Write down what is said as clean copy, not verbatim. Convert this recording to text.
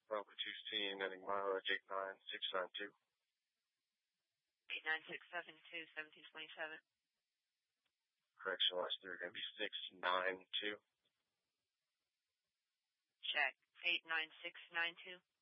Bravo 216, ending mileage 89692. 89672, 1727. Correction, last three are going to be 692. Check. 89692.